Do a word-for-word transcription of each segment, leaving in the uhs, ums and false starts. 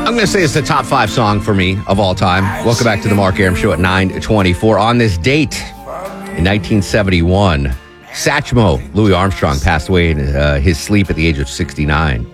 I'm going to say it's the top five song for me of all time. Welcome back to the Mark Arum Show at nine twenty-four. On this date, in nineteen seventy-one, Satchmo Louis Armstrong passed away in uh, his sleep at the age of sixty-nine.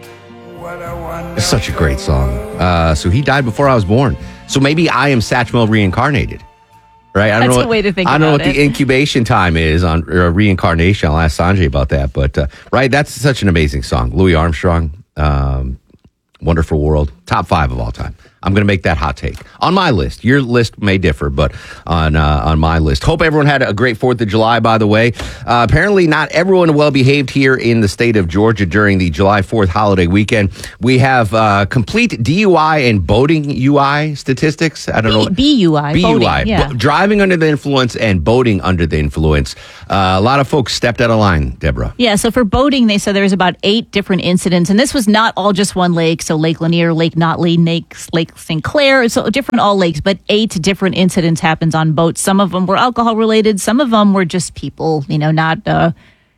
It's such a great song. Uh, so he died before I was born. So maybe I am Satchmo reincarnated. Right? I don't That's know a what, way to think I don't about know what it. the incubation time is on uh, reincarnation. I'll ask Sanjay about that. But, uh, right, that's such an amazing song. Louis Armstrong, um, Wonderful World, top five of all time. I'm going to make that hot take. On my list. Your list may differ, but on uh, on my list. Hope everyone had a great fourth of July, by the way. Uh, apparently, not everyone well-behaved here in the state of Georgia during the July fourth holiday weekend. We have uh, complete D U I and boating U I statistics. I don't B- know. B U I. B U I. Boating, yeah. B- driving under the influence and boating under the influence. Uh, a lot of folks stepped out of line, Deborah. Yeah, so for boating, they said there was about eight different incidents, and this was not all just one lake. So Lake Lanier, Lake Notley, Lake, Lake Saint Clair, so different all lakes, but eight different incidents happens on boats. Some of them were alcohol related. Some of them were just people, you know, not, uh,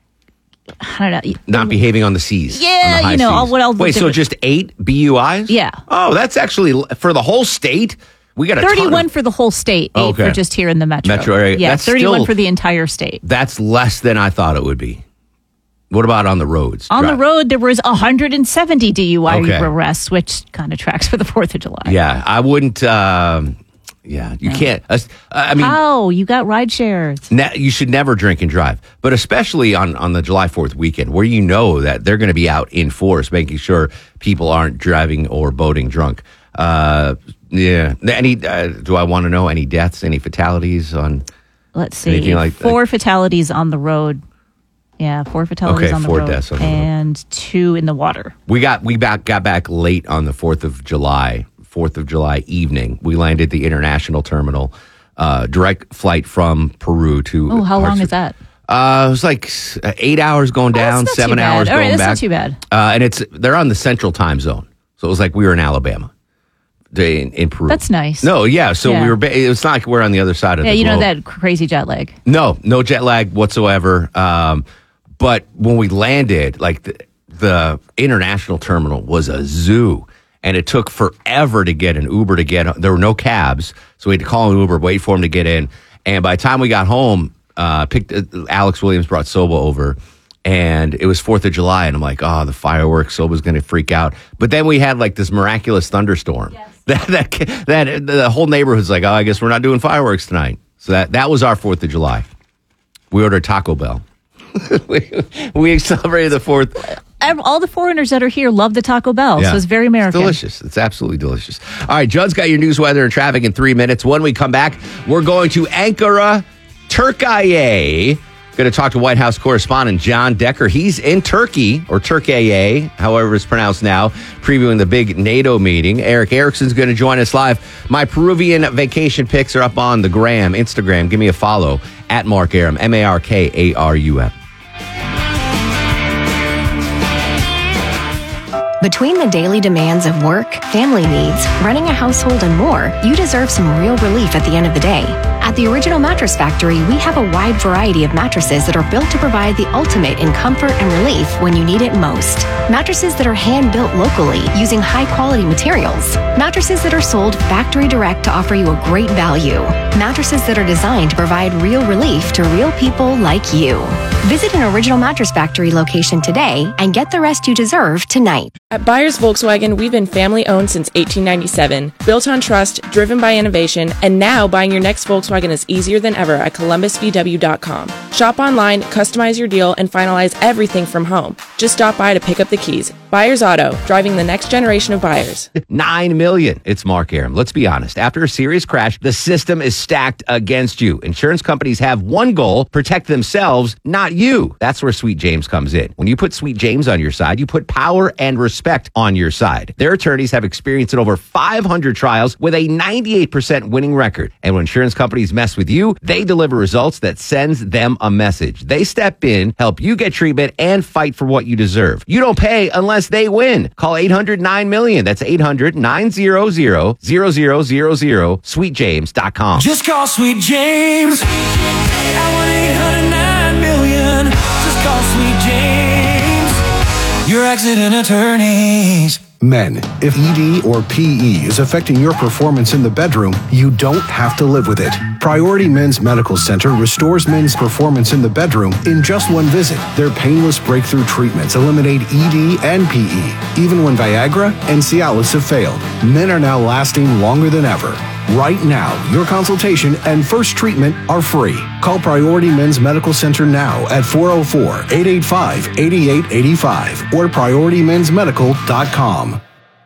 I don't know. Not behaving on the seas. Yeah, on the high you know, seas. all- what else Wait, so different- just eight B U Is? Yeah. Oh, that's actually for the whole state? We got a ton thirty-one of- for the whole state, eight Okay. for just here in the metro. Metro area. Yeah, That's thirty-one still- for the entire state. That's less than I thought it would be. What about on the roads? On Dri- the road, there was one hundred seventy D U I Okay. arrests, which kind of tracks for the fourth of July. Yeah, I wouldn't. Um, yeah, you can't. Uh, I mean, How? You got ride shares. ne- you should never drink and drive, but especially on, on the July fourth weekend where you know that they're going to be out in force making sure people aren't driving or boating drunk. Uh, yeah. Any? Uh, do I want to know any deaths, any fatalities on? Let's see. Anything like- four fatalities on the road. Yeah, four fatalities Okay, on the four road. deaths on the road. and two in the water. We got we back got back late on the fourth of July, fourth of July evening. We landed at the international terminal, uh, direct flight from Peru to. Oh, how long Hartford. is that? Uh, it was like s- uh, eight hours going Oh, that's down, not too seven bad. hours All going right, that's back. not too bad. Uh, and it's they're on the central time zone, so it was like we were in Alabama, they- in, in Peru. That's nice. No, yeah. So Yeah. we were. ba- It's not like we're on the other side of Yeah, the you know globe. that crazy jet lag. No, no jet lag whatsoever. Um, but when we landed, like the, the international terminal was a zoo, and it took forever to get an Uber to get. There were no cabs, so we had to call an Uber, wait for him to get in. And by the time we got home, uh, picked uh, Alex Williams brought Soba over, and it was Fourth of July, and I'm like, oh, the fireworks, Soba's going to freak out. But then we had like this miraculous thunderstorm. Yes. That, that that the whole neighborhood's like, oh, I guess we're not doing fireworks tonight. So that that was our Fourth of July. We ordered Taco Bell. we, we celebrated the fourth. Ev- All the foreigners that are here love the Taco Bell, Yeah. so it's very American. It's delicious. It's absolutely delicious. All right, Judd's got your news, weather, and traffic in three minutes. When we come back, we're going to Ankara, Turkey. Going to talk to White House correspondent John Decker. He's in Turkey, or Turkey, however it's pronounced now, previewing the big NATO meeting. Eric Erickson's going to join us live. My Peruvian vacation pics are up on the gram, Instagram. Give me a follow at Mark Arum, M A R K A R U M. Between the daily demands of work, family needs, running a household, and more, you deserve some real relief at the end of the day. At the Original Mattress Factory, we have a wide variety of mattresses that are built to provide the ultimate in comfort and relief when you need it most. Mattresses that are hand-built locally using high-quality materials. Mattresses that are sold factory direct to offer you a great value. Mattresses that are designed to provide real relief to real people like you. Visit an Original Mattress Factory location today and get the rest you deserve tonight. At Byers Volkswagen, we've been family-owned since eighteen ninety-seven, built on trust, driven by innovation, and now buying your next Volkswagen is easier than ever at columbus v w dot com. Shop online, customize your deal, and finalize everything from home. Just stop by to pick up the keys. Byers Auto, driving the next generation of buyers. Nine million. It's Mark Arum. Let's be honest. After a serious crash, the system is stacked against you. Insurance companies have one goal: protect themselves, not you. That's where Sweet James comes in. When you put Sweet James on your side, you put power and respect on your side. Their attorneys have experience in over five hundred trials with a ninety-eight percent winning record. And when insurance companies mess with you, they deliver results that sends them a message. They step in, help you get treatment, and fight for what you deserve. You don't pay unless they win. Call eight hundred nine million. That's eight hundred nine hundred zero zero zero zero. sweet james dot com. Just call Sweet James at one eight hundred nine million. Just call Sweet James. You're your accident attorneys. Men, if E D or P E is affecting your performance in the bedroom, you don't have to live with it. Priority Men's Medical Center restores men's performance in the bedroom in just one visit. Their painless breakthrough treatments eliminate E D and P E. Even when Viagra and Cialis have failed, men are now lasting longer than ever. Right now, your consultation and first treatment are free. Call Priority Men's Medical Center now at four oh four, eight eight five, eight eight eight five or priority mens medical dot com.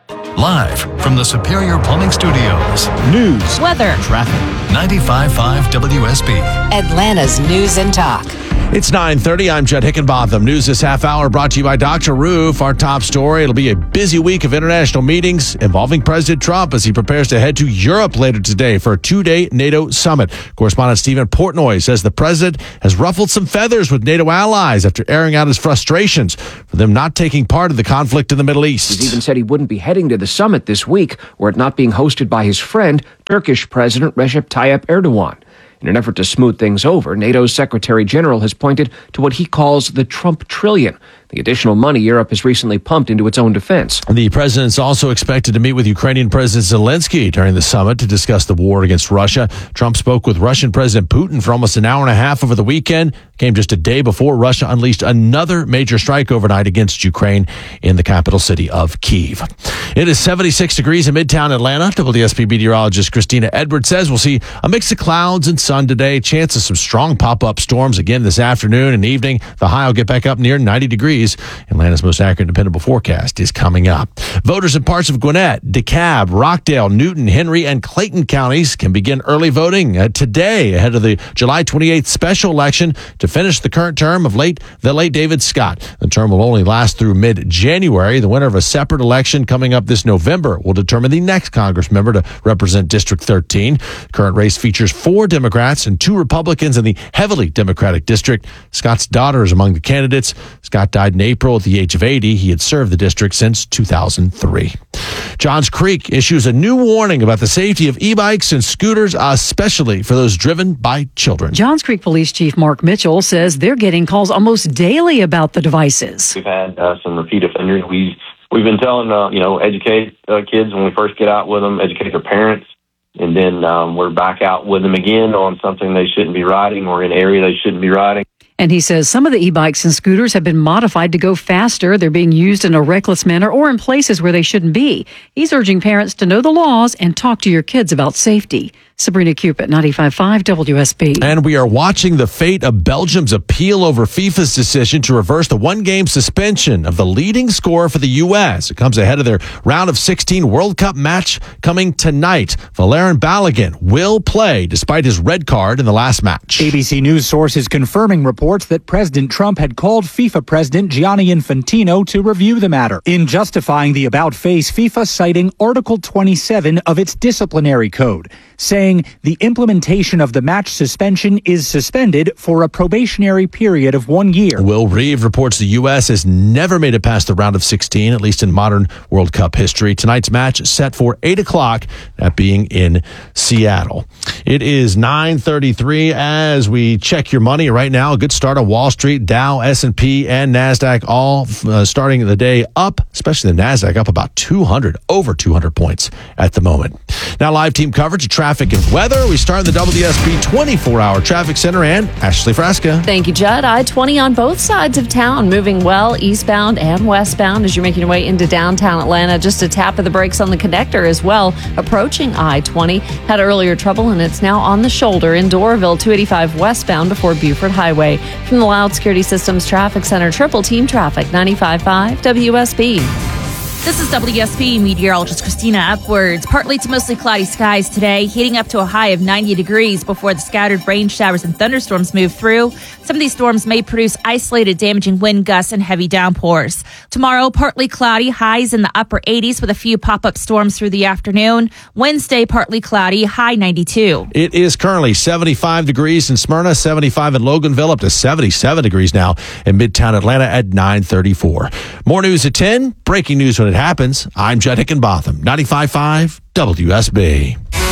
Live from the Superior Plumbing Studios. News, weather, traffic. ninety-five point five W S B. Atlanta's News and Talk. It's nine thirty. I'm Judd Hickenbotham. News this half hour brought to you by Doctor Roof. Our top story, it'll be a busy week of international meetings involving President Trump as he prepares to head to Europe later today for a two-day NATO summit. Correspondent Stephen Portnoy says the president has ruffled some feathers with NATO allies after airing out his frustrations for them not taking part in the conflict in the Middle East. He's even said he wouldn't be heading to the summit this week were it not being hosted by his friend, Turkish President Recep Tayyip Erdogan. In an effort to smooth things over, NATO's Secretary General has pointed to what he calls the Trump trillion, the additional money Europe has recently pumped into its own defense. The president's also expected to meet with Ukrainian President Zelensky during the summit to discuss the war against Russia. Trump spoke with Russian President Putin for almost an hour and a half over the weekend. Came just a day before Russia unleashed another major strike overnight against Ukraine in the capital city of Kyiv. It is seventy-six degrees in Midtown Atlanta. W S B meteorologist Christina Edwards says we'll see a mix of clouds and sun today. Chance of some strong pop-up storms again this afternoon and evening. The high will get back up near ninety degrees. Atlanta's most accurate and dependable forecast is coming up. Voters in parts of Gwinnett, DeKalb, Rockdale, Newton, Henry, and Clayton counties can begin early voting uh, today ahead of the July twenty-eighth special election to finish the current term of late the late David Scott. The term will only last through mid-January. The winner of a separate election coming up this November will determine the next Congress member to represent District thirteen. The current race features four Democrats and two Republicans in the heavily Democratic district. Scott's daughter is among the candidates. Scott died in April at the age of eighty. He had served the district since two thousand three. Johns Creek issues a new warning about the safety of e-bikes and scooters, especially for those driven by children. Johns Creek Police Chief Mark Mitchell says they're getting calls almost daily about the devices. We've had uh, some repeat offenders. We, we've been telling, uh, you know, educate uh, kids when we first get out with them, educate their parents, and then um, we're back out with them again on something they shouldn't be riding or in an area they shouldn't be riding. And he says some of the e-bikes and scooters have been modified to go faster. They're being used in a reckless manner or in places where they shouldn't be. He's urging parents to know the laws and talk to your kids about safety. Sabrina Cupid, ninety-five point five W S B. And we are watching the fate of Belgium's appeal over FIFA's decision to reverse the one-game suspension of the leading scorer for the U S. It comes ahead of their round of sixteen World Cup match coming tonight. Valérien Balogun will play despite his red card in the last match. A B C News sources confirming reports that President Trump had called FIFA President Gianni Infantino to review the matter. In justifying the about-face, FIFA citing Article twenty-seven of its disciplinary code, saying the implementation of the match suspension is suspended for a probationary period of one year. Will Reeve reports the U S has never made it past the round of sixteen, at least in modern World Cup history. Tonight's match set for eight o'clock, that being in Seattle. It is nine thirty-three as we check your money right now. A good start on Wall Street. Dow, S and P, and NASDAQ all uh, starting the day up, especially the NASDAQ up about two hundred, over two hundred points at the moment. Now live team coverage of traffic and weather. We start in the W S B twenty-four hour traffic center and Ashley Frasca. Thank you, Judd. I twenty on both sides of town, moving well eastbound and westbound as you're making your way into downtown Atlanta. Just a tap of the brakes on the connector as well. Approaching I twenty. Had earlier trouble and it's now on the shoulder in Doraville, two eighty-five westbound before Buford Highway. From the Loud Security Systems Traffic Center, Triple Team Traffic, ninety-five point five W S B. This is W S B meteorologist Christina Upwards. Partly to mostly cloudy skies today, heating up to a high of ninety degrees before the scattered rain showers and thunderstorms move through. Some of these storms may produce isolated damaging wind gusts and heavy downpours. Tomorrow, partly cloudy, highs in the upper eighties with a few pop-up storms through the afternoon. Wednesday, partly cloudy, high ninety-two. It is currently seventy-five degrees in Smyrna, seventy-five in Loganville, up to seventy-seven degrees now in Midtown Atlanta at nine thirty-four. More news at ten. Breaking news when it happens. I'm Judd Hickenbotham, ninety-five point five W S B. It's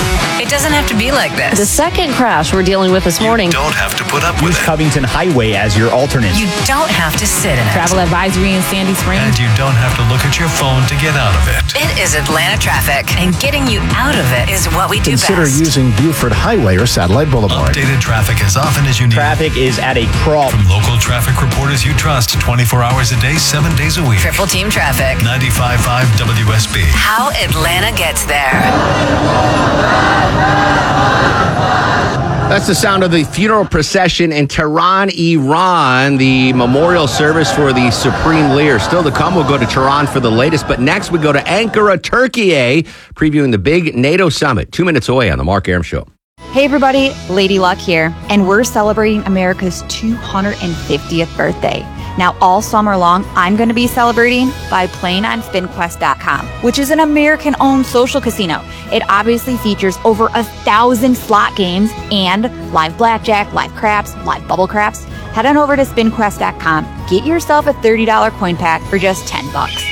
doesn't have to be like this. The second crash we're dealing with this morning. You don't have to put up with Use it. Covington Highway as your alternate. You don't have to sit in it. Travel advisory in Sandy Springs. And you don't have to look at your phone to get out of it. It is Atlanta traffic, and getting you out of it is what we do Consider best. using Buford Highway or Satellite Boulevard. Updated traffic as often as you need. Traffic is at a crawl. From local traffic reporters you trust twenty-four hours a day, seven days a week. Triple Team Traffic. ninety-five point five W S B. How Atlanta gets there. That's the sound of the funeral procession in Tehran, Iran, the memorial service for the supreme leader. Still to come, we'll go to Tehran for the latest. But next, we go to Ankara, Turkey, previewing the big NATO summit. Two minutes away on the Mark Arum Show. Hey everybody, Lady Luck here, and we're celebrating America's two hundred fiftieth birthday. Now, all summer long, I'm going to be celebrating by playing on spin quest dot com, which is an American-owned social casino. It obviously features over a thousand slot games and live blackjack, live craps, live bubble craps. Head on over to spin quest dot com. Get yourself a thirty dollars coin pack for just ten bucks.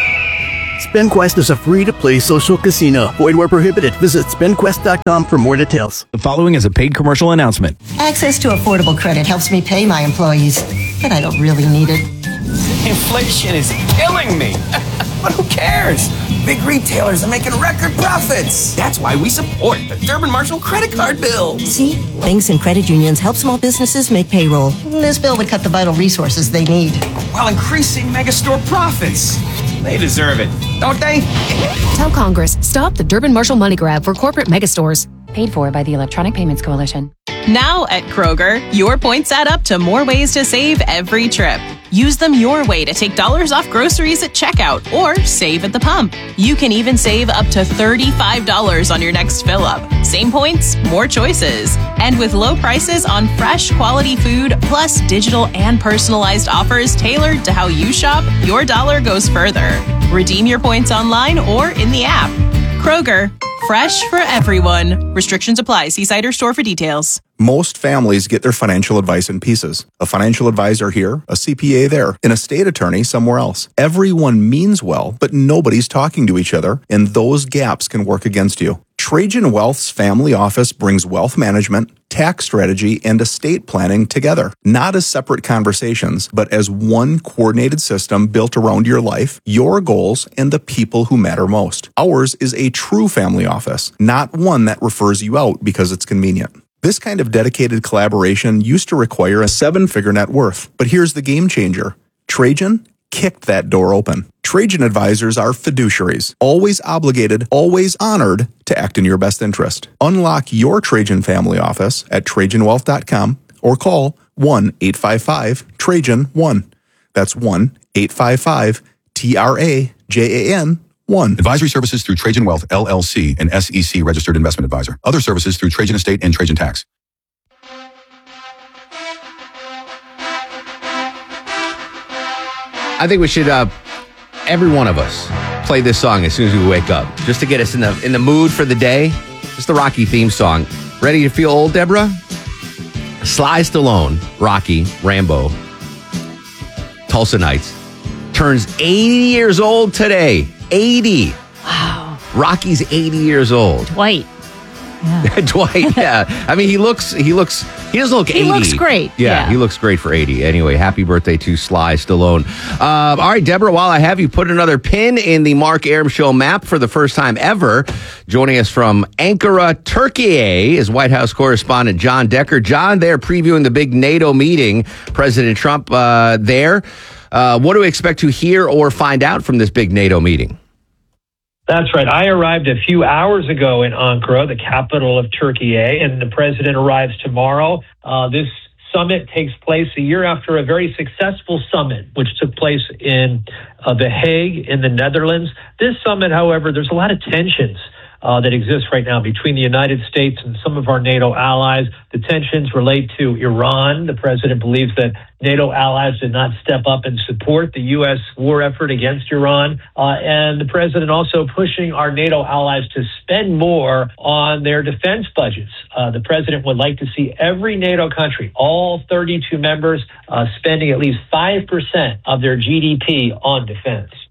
SpinQuest is a free-to-play social casino. Void where prohibited. Visit spin quest dot com for more details. The following is a paid commercial announcement. Access to affordable credit helps me pay my employees, but I don't really need it. Inflation is killing me. But who cares? Big retailers are making record profits. That's why we support the Durbin Marshall credit card bill. See? Banks and credit unions help small businesses make payroll. This bill would cut the vital resources they need, while increasing megastore profits. They deserve it, don't they? Tell Congress, stop the Durbin Marshall money grab for corporate megastores. Paid for by the Electronic Payments Coalition. Now at Kroger, your points add up to more ways to save every trip. Use them your way to take dollars off groceries at checkout or save at the pump. You can even save up to thirty-five dollars on your next fill up. Same points, more choices. And with low prices on fresh, quality food, plus digital and personalized offers tailored to how you shop, your dollar goes further. Redeem your points online or in the app. Kroger, fresh for everyone. Restrictions apply. See site or store for details. Most families get their financial advice in pieces. A financial advisor here, a C P A there, an estate attorney somewhere else. Everyone means well, but nobody's talking to each other, and those gaps can work against you. Trajan Wealth's family office brings wealth management, tax strategy, and estate planning together. Not as separate conversations, but as one coordinated system built around your life, your goals, and the people who matter most. Ours is a true family office, not one that refers you out because it's convenient. This kind of dedicated collaboration used to require a seven-figure net worth. But here's the game changer. Trajan kicked that door open. Trajan advisors are fiduciaries, always obligated, always honored to act in your best interest. Unlock your Trajan family office at trajan wealth dot com or call one eight five five Trajan one. That's one eight five five T R A J A N one. Advisory services through Trajan Wealth, L L C, an S E C registered investment advisor. Other services through Trajan Estate and Trajan Tax. I think we should, uh, every one of us, play this song as soon as we wake up, just to get us in the in the mood for the day. Just the Rocky theme song. Ready to feel old, Deborah? Sly Stallone, Rocky, Rambo, Tulsa Knights, turns eighty years old today. eighty. Wow. Rocky's eighty years old. Dwight. Yeah. Dwight, yeah. I mean, he looks, he looks, he doesn't look he eighty. He looks great. Yeah, yeah, he looks great for eighty. Anyway, happy birthday to Sly Stallone. Uh, all right, Deborah, while I have you, put another pin in the Mark Arum Show map for the first time ever. Joining us from Ankara, Turkey is White House correspondent John Decker. John, they're previewing the big NATO meeting. President Trump uh, there. Uh, what do we expect to hear or find out from this big NATO meeting? That's right. I arrived a few hours ago in Ankara, the capital of Turkey, and the president arrives tomorrow. Uh, this summit takes place a year after a very successful summit, which took place in uh, The Hague in the Netherlands. This summit, however, there's a lot of tensions Uh, that exists right now between the United States and some of our NATO allies. The tensions relate to Iran. The president believes that NATO allies did not step up and support the U S war effort against Iran. Uh, and the president also pushing our NATO allies to spend more on their defense budgets. Uh, the president would like to see every NATO country, all thirty-two members, uh, spending at least five percent of their G D P on defense.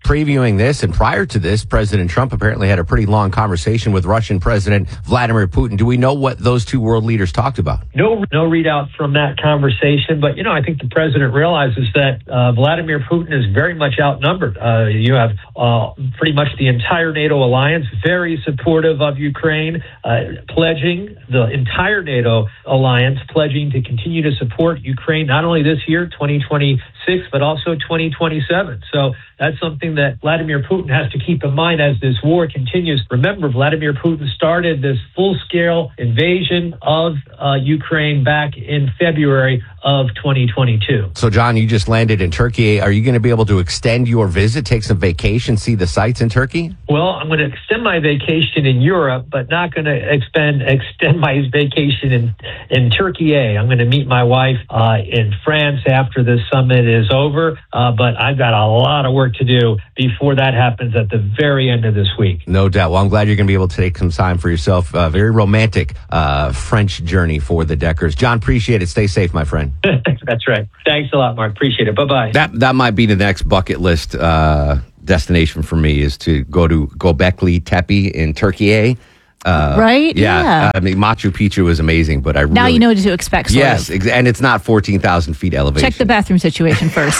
previewing this, and prior to this, President Trump apparently had a pretty long conversation with Russian President Vladimir Putin. Do we know what those two world leaders talked about? No, no readout from that conversation, but you know, I think the president realizes that uh, Vladimir Putin is very much outnumbered. Uh, you have uh, pretty much the entire NATO alliance very supportive of Ukraine, uh, pledging the entire NATO alliance pledging to continue to support Ukraine not only this year, twenty twenty-six, but also twenty twenty-seven. So that's something that Vladimir Putin has to keep in mind as this war continues. Remember, Vladimir Putin started this full-scale invasion of uh, Ukraine back in February of twenty twenty-two. So, John, you just landed in Turkey. Are you going to be able to extend your visit, take some vacation, see the sights in Turkey? Well, I'm going to extend my vacation in Europe, but not going to extend extend my vacation in, in Turkey. I'm going to meet my wife uh, in France after this summit is over, uh, but I've got a lot of work to do before that happens at the very end of this week. No doubt. Well, I'm glad you're going to be able to take some time for yourself. Uh, very romantic uh, French journey for the Deckers. John, appreciate it. Stay safe, my friend. That's right. Thanks a lot, Mark. Appreciate it. Bye-bye. That that might be the next bucket list uh, destination for me, is to go to Göbekli Tepe in Turkey. Uh, right? Yeah. Yeah. I mean, Machu Picchu is amazing, but I Now really, you know what to expect. Sort yes, of. ex- and it's not fourteen thousand feet elevation. Check the bathroom situation first.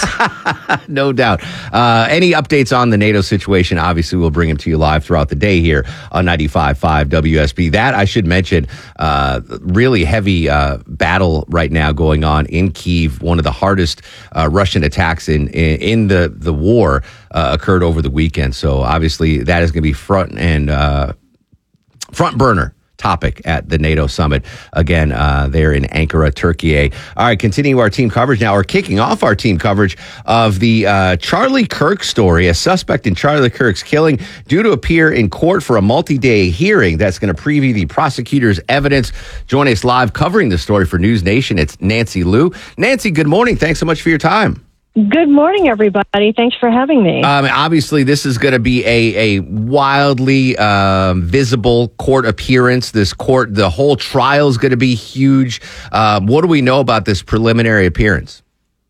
No doubt. Uh, any updates on the NATO situation, obviously we'll bring them to you live throughout the day here on ninety-five point five W S B. That, I should mention, uh, really heavy uh, battle right now going on in Kyiv. One of the hardest uh, Russian attacks in, in, in the, the war uh, occurred over the weekend. So obviously that is going to be front and uh, front burner topic at the NATO summit. Again, uh, there in Ankara, Turkey. All right, continue our team coverage now. We're kicking off our team coverage of the uh, Charlie Kirk story. A suspect in Charlie Kirk's killing due to appear in court for a multi-day hearing that's going to preview the prosecutor's evidence. Join us live covering the story for News Nation. It's Nancy Liu. Nancy, good morning. Thanks so much for your time. Good morning, everybody. Thanks for having me. Um, obviously, this is going to be a, a wildly um, visible court appearance. This court, the whole trial is going to be huge. Um, what do we know about this preliminary appearance?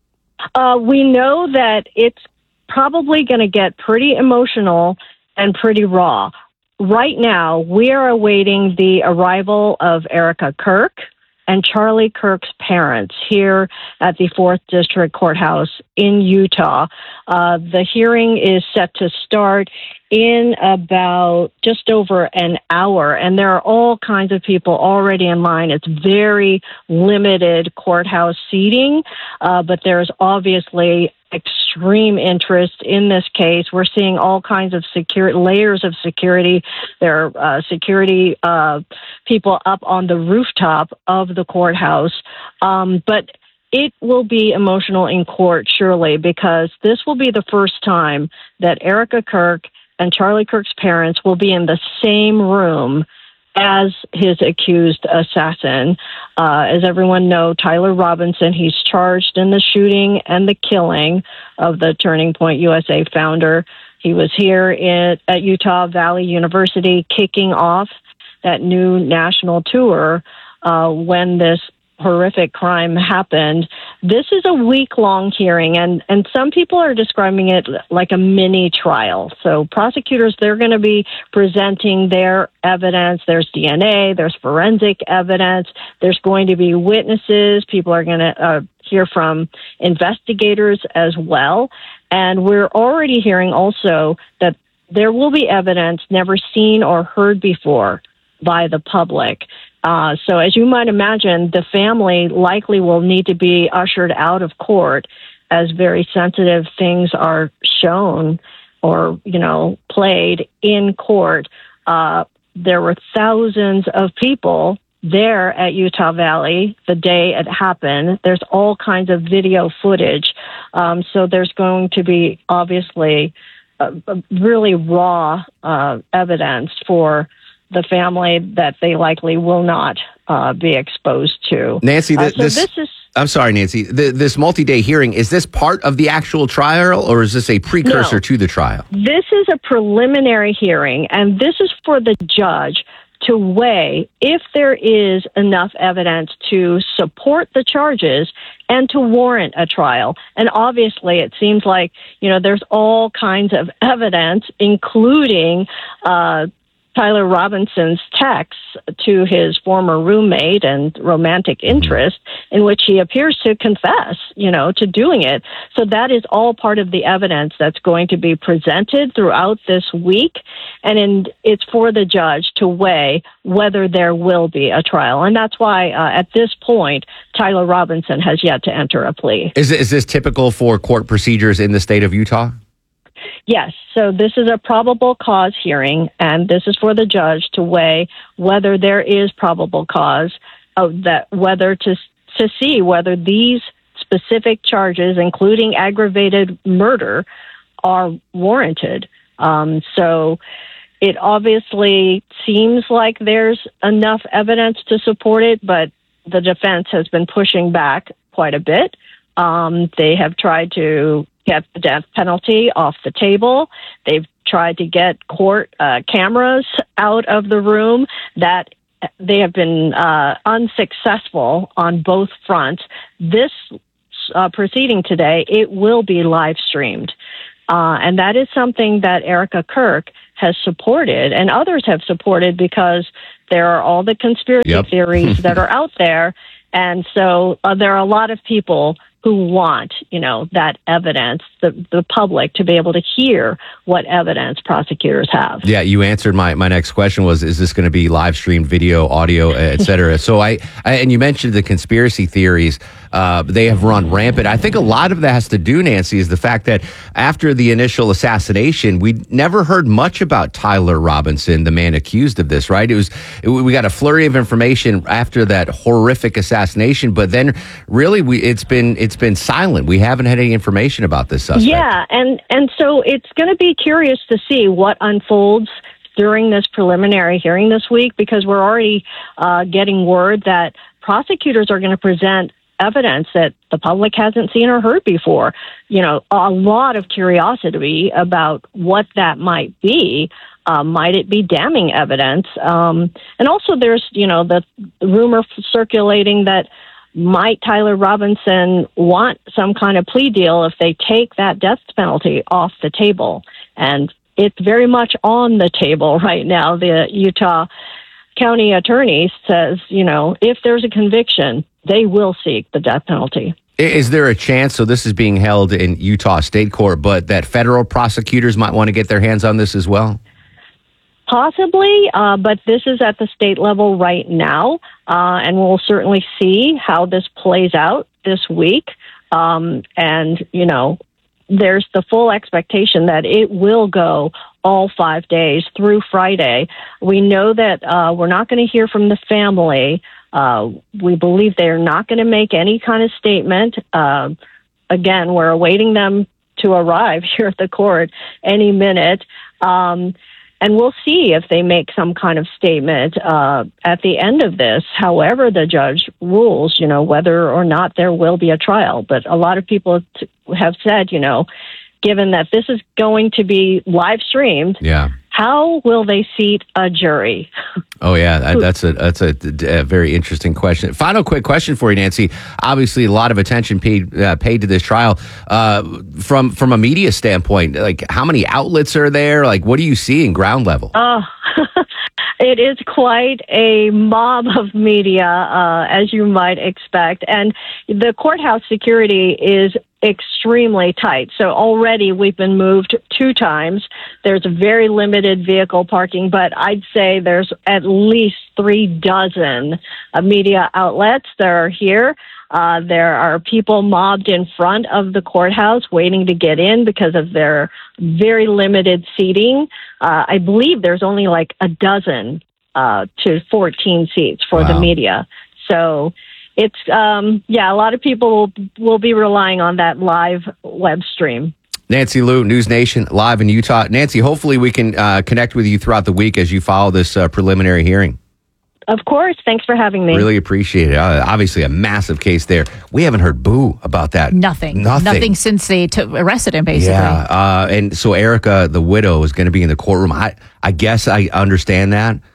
Uh, we know that it's probably going to get pretty emotional and pretty raw. Right now, we are awaiting the arrival of Erica Kirk and Charlie Kirk's parents here at the fourth District Courthouse in Utah. Uh, the hearing is set to start in about just over an hour, and there are all kinds of people already in line. It's very limited courthouse seating, uh, but there's obviously extreme interest in this case. We're seeing all kinds of secure layers of security. There are uh, security uh, people up on the rooftop of the courthouse. Um, but it will be emotional in court, surely, because this will be the first time that Erica Kirk and Charlie Kirk's parents will be in the same room as his accused assassin. Uh, as everyone knows, Tyler Robinson, he's charged in the shooting and the killing of the Turning Point U S A founder. He was here in, at Utah Valley University kicking off that new national tour uh, when this horrific crime happened. This is a week-long hearing, and, and some people are describing it like a mini trial. So prosecutors, they're going to be presenting their evidence. There's D N A, there's forensic evidence, there's going to be witnesses. People are going to uh, hear from investigators as well. And we're already hearing also that there will be evidence never seen or heard before by the public. Uh, so as you might imagine, the family likely will need to be ushered out of court as very sensitive things are shown or, you know, played in court. Uh, there were thousands of people there at Utah Valley the day it happened. There's all kinds of video footage. Um, so there's going to be obviously uh, really raw uh, evidence for the family that they likely will not uh, be exposed to. Nancy, th- uh, so this, this is... I'm sorry, Nancy. The, this multi-day hearing, is this part of the actual trial, or is this a precursor No. to the trial? This is a preliminary hearing, and this is for the judge to weigh if there is enough evidence to support the charges and to warrant a trial. And obviously, it seems like, you know, there's all kinds of evidence, including uh, Tyler Robinson's texts to his former roommate and romantic interest, in which he appears to confess, you know, to doing it. So that is all part of the evidence that's going to be presented throughout this week. And in, it's for the judge to weigh whether there will be a trial. And that's why, uh, at this point, Tyler Robinson has yet to enter a plea. Is, is this typical for court procedures in the state of Utah? Yes. So this is a probable cause hearing, and this is for the judge to weigh whether there is probable cause of that, whether to to see whether these specific charges, including aggravated murder, are warranted. Um, so it obviously seems like there's enough evidence to support it, but the defense has been pushing back quite a bit. Um, they have tried to get the death penalty off the table. They've tried to get court uh, cameras out of the room. That they have been uh, unsuccessful on both fronts. This uh, proceeding today, it will be live streamed. Uh, and that is something that Erica Kirk has supported and others have supported because there are all the conspiracy Yep. theories that are out there. And so uh, there are a lot of people who want, you know, that evidence, the, the public to be able to hear what evidence prosecutors have. Yeah, you answered my, my next question was, is this going to be live streamed video, audio, et cetera? So I, I, and you mentioned the conspiracy theories. Uh, they have run rampant. I think a lot of that has to do, Nancy, is the fact that after the initial assassination, we never heard much about Tyler Robinson, the man accused of this, right? It was, it, we got a flurry of information after that horrific assassination, but then really we, it's been, it's been silent. We haven't had any information about this suspect. Yeah, and, and so it's going to be curious to see what unfolds during this preliminary hearing this week, because we're already uh, getting word that prosecutors are going to present evidence that the public hasn't seen or heard before. You know, a lot of curiosity about what that might be. Uh, might it be damning evidence? Um, and also there's, you know, the rumor circulating that might Tyler Robinson want some kind of plea deal if they take that death penalty off the table? And it's very much on the table right now. The Utah County Attorney says, you know, if there's a conviction, they will seek the death penalty. Is there a chance, so this is being held in Utah State Court, but that federal prosecutors might want to get their hands on this as well? Possibly, uh, but this is at the state level right now, uh, and we'll certainly see how this plays out this week. Um, and, you know, there's the full expectation that it will go all five days through Friday. We know that uh, we're not going to hear from the family. Uh, we believe they're not going to make any kind of statement. Uh, again, we're awaiting them to arrive here at the court any minute. Um, and we'll see if they make some kind of statement uh, at the end of this, however the judge rules, you know, whether or not there will be a trial. But a lot of people t- have said, you know, given that this is going to be live streamed, yeah. how will they seat a jury? Oh yeah, that, that's a that's a, a very interesting question. Final quick question for you, Nancy. Obviously, a lot of attention paid uh, paid to this trial. Uh, from from a media standpoint, like how many outlets are there? Like, what are you seeing ground level? Oh, it is quite a mob of media, uh, as you might expect, and the courthouse security is extremely tight. So already we've been moved two times. There's very limited vehicle parking, but I'd say there's at least three dozen uh, media outlets that are here. Uh, there are people mobbed in front of the courthouse waiting to get in because of their very limited seating. Uh, I believe there's only like a dozen uh, to fourteen seats for Wow. the media. So it's, um, yeah, a lot of people will, will be relying on that live web stream. Nancy Liu, News Nation, live in Utah. Nancy, hopefully we can uh, connect with you throughout the week as you follow this uh, preliminary hearing. Of course. Thanks for having me. Really appreciate it. Uh, obviously, a massive case there. We haven't heard boo about that. Nothing. Nothing. Nothing since they took, arrested him, basically. Yeah. Uh, and so Erica, the widow, is going to be in the courtroom. I, I guess I understand that.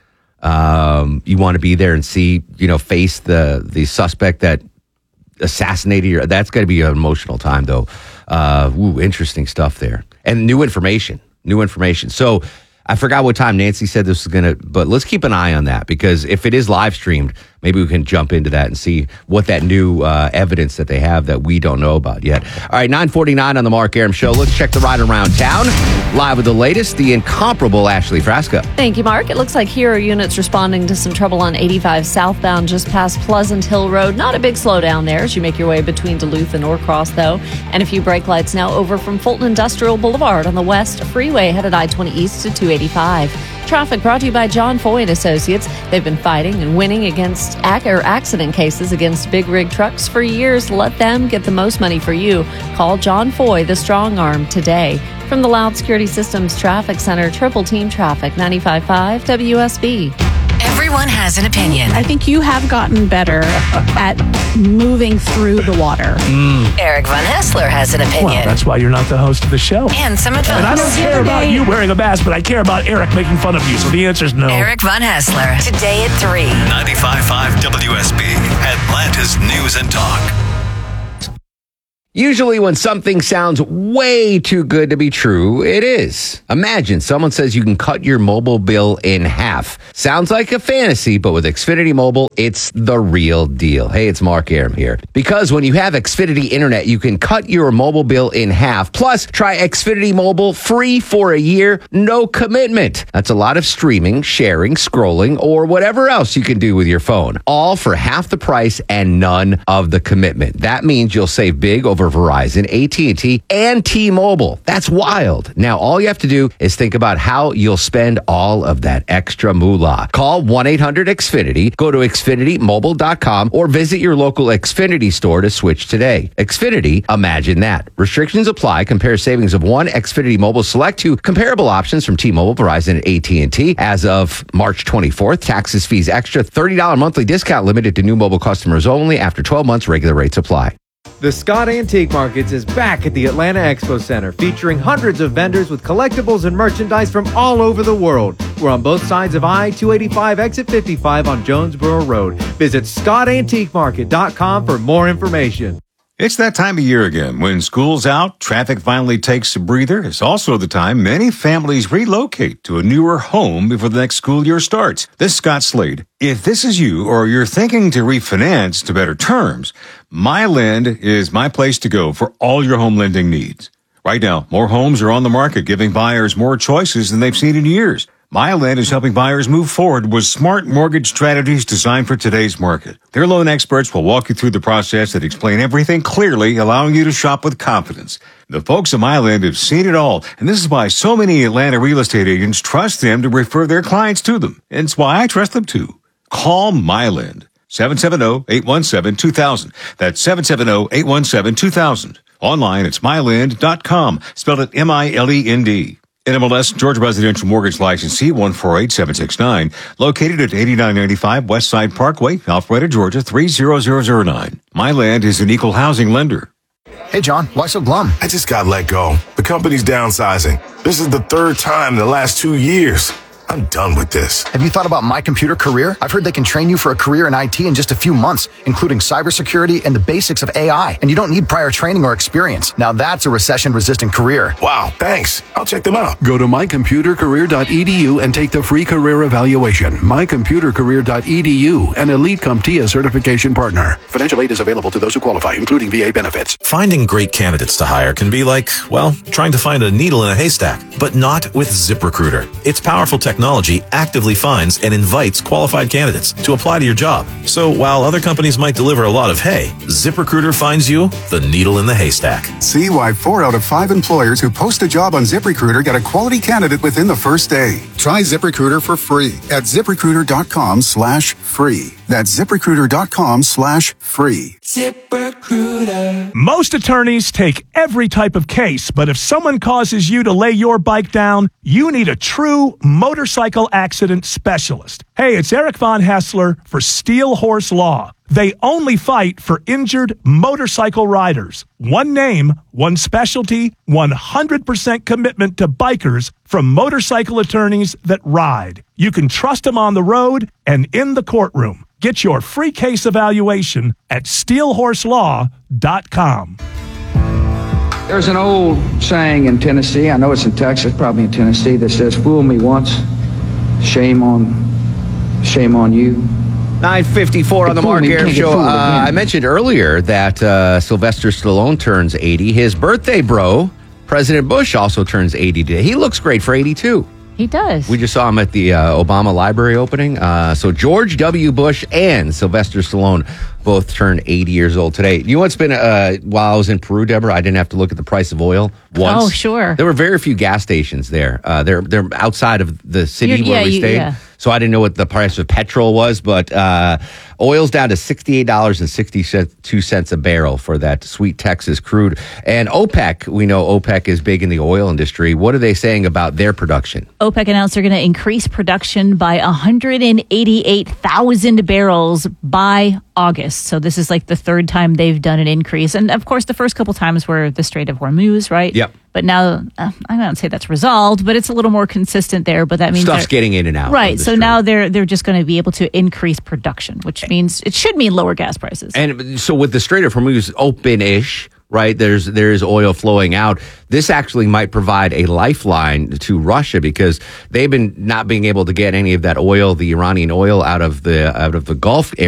Um, you want to be there and see, you know, face the the suspect that assassinated you. That's got to be an emotional time, though. Uh, ooh, interesting stuff there. And new information, new information. So I forgot what time Nancy said this was going to, but let's keep an eye on that, because if it is live streamed, maybe we can jump into that and see what that new uh, evidence that they have that we don't know about yet. All right, nine forty-nine on the Mark Arum Show. Let's check the ride around town. Live with the latest, the incomparable Ashley Frasco. Thank you, Mark. It looks like here are units responding to some trouble on eighty-five southbound just past Pleasant Hill Road. Not a big slowdown there as you make your way between Duluth and Norcross, though. And a few brake lights now over from Fulton Industrial Boulevard on the west freeway headed I twenty east to two eighty-five. Traffic brought to you by John Foy and Associates. They've been fighting and winning against ac- or accident cases against big rig trucks for years. Let them get the most money for you. Call John Foy, the strong arm, today. From the Loud Security Systems Traffic Center, Triple Team Traffic, ninety-five point five W S B. Everyone has an opinion. I think you have gotten better at moving through the water. Mm. Eric Von Hessler has an opinion. Well, that's why you're not the host of the show. And some advice. And I don't care about you wearing a mask, but I care about Eric making fun of you. So the answer is no. Eric Von Hessler, today at three. ninety-five point five W S B, Atlanta's News and Talk. Usually when something sounds way too good to be true, it is. Imagine someone says you can cut your mobile bill in half. Sounds like a fantasy, but with Xfinity Mobile, it's the real deal. Hey, it's Mark Arum here. Because when you have Xfinity Internet, you can cut your mobile bill in half. Plus, try Xfinity Mobile free for a year, no commitment. That's a lot of streaming, sharing, scrolling, or whatever else you can do with your phone. All for half the price and none of the commitment. That means you'll save big over Verizon, A T and T, and T-Mobile. That's wild. Now, all you have to do is think about how you'll spend all of that extra moolah. Call one eight hundred X Finity, go to Xfinity Mobile dot com, or visit your local Xfinity store to switch today. Xfinity, imagine that. Restrictions apply. Compare savings of one Xfinity Mobile Select to comparable options from T-Mobile, Verizon, and A T and T. As of March twenty-fourth, taxes, fees extra, thirty dollars monthly discount limited to new mobile customers only. After twelve months, regular rates apply. The Scott Antique Markets is back at the Atlanta Expo Center, featuring hundreds of vendors with collectibles and merchandise from all over the world. We're on both sides of I two eighty-five, exit fifty-five on Jonesboro Road. Visit Scott Antique Market dot com for more information. It's that time of year again. When school's out, traffic finally takes a breather. It's also the time many families relocate to a newer home before the next school year starts. This is Scott Slade. If this is you, or you're thinking to refinance to better terms, MyLend is my place to go for all your home lending needs. Right now, more homes are on the market, giving buyers more choices than they've seen in years. MyLend is helping buyers move forward with smart mortgage strategies designed for today's market. Their loan experts will walk you through the process and explain everything clearly, allowing you to shop with confidence. The folks at MyLend have seen it all, and this is why so many Atlanta real estate agents trust them to refer their clients to them. And it's why I trust them too. Call MyLend. seven seven zero, eight one seven, two thousand. That's seven seven zero, eight one seven, two thousand. Online, it's my lend dot com. Spelled it M I L E N D. N M L S Georgia Residential Mortgage Licensee one four eight seven six nine, located at eighty-nine ninety-five West Side Parkway, Alpharetta, Georgia three zero zero zero nine. MyLend is an equal housing lender. Hey, John, why so glum? I just got let go. The company's downsizing. This is the third time in the last two years. I'm done with this. Have you thought about My Computer Career? I've heard they can train you for a career in I T in just a few months, including cybersecurity and the basics of A I. And you don't need prior training or experience. Now that's a recession-resistant career. Wow, thanks. I'll check them out. Go to my computer career dot e d u and take the free career evaluation. my computer career dot e d u, an Elite CompTIA certification partner. Financial aid is available to those who qualify, including V A benefits. Finding great candidates to hire can be like, well, trying to find a needle in a haystack, but not with ZipRecruiter. Its powerful technology actively finds and invites qualified candidates to apply to your job. So while other companies might deliver a lot of hay, ZipRecruiter finds you the needle in the haystack. See why four out of five employers who post a job on ZipRecruiter get a quality candidate within the first day. Try ZipRecruiter for free at ZipRecruiter dot com slash free. That's ZipRecruiter dot com slash free. ZipRecruiter. Most attorneys take every type of case, but if someone causes you to lay your bike down, you need a true motorcycle accident specialist. Hey, it's Eric Von Hessler for Steel Horse Law. They only fight for injured motorcycle riders. One name, one specialty, one hundred percent commitment to bikers from motorcycle attorneys that ride. You can trust them on the road and in the courtroom. Get your free case evaluation at steel horse law dot com. There's an old saying in Tennessee, I know it's in Texas, probably in Tennessee, that says, fool me once, shame on, shame on you. nine fifty-four on the Mark Arum Show. Uh, I mentioned earlier that uh, Sylvester Stallone turns eighty. His birthday bro, President Bush, also turns eighty today. He looks great for eighty-two. He does. We just saw him at the uh, Obama Library opening. Uh, so George W. Bush and Sylvester Stallone both turned eighty years old today. You know what's been, uh, while I was in Peru, Deborah, I didn't have to look at the price of oil once. Oh, sure. There were very few gas stations there. Uh, they're they're outside of the city You're- where yeah, we you- stayed. yeah. So I didn't know what the price of petrol was, but uh, oil's down to sixty-eight dollars and sixty-two cents a barrel for that sweet Texas crude. And OPEC, we know OPEC is big in the oil industry. What are they saying about their production? OPEC announced they're going to increase production by one hundred eighty-eight thousand barrels by August. So this is like the third time they've done an increase. And of course, the first couple times were the Strait of Hormuz, right? Yep. But now, uh, I don't say that's resolved, but it's a little more consistent there. But that means Stuff's they're- getting in and out. Right. of the So strait. now they're they're just going to be able to increase production, which means it should mean lower gas prices. And so with the Strait of Hormuz open-ish, right, there's there's oil flowing out. This actually might provide a lifeline to Russia because they've been not being able to get any of that oil, the Iranian oil, out of the out of the Gulf area.